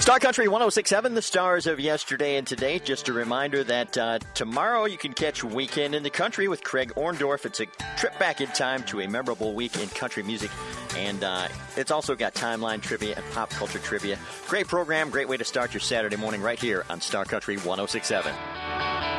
Star Country 106.7, the stars of yesterday and today. Just a reminder that tomorrow you can catch Weekend in the Country with Craig Orndorff. It's a trip back in time to a memorable week in country music. And it's also got timeline trivia and pop culture trivia. Great program, great way to start your Saturday morning right here on Star Country 106.7.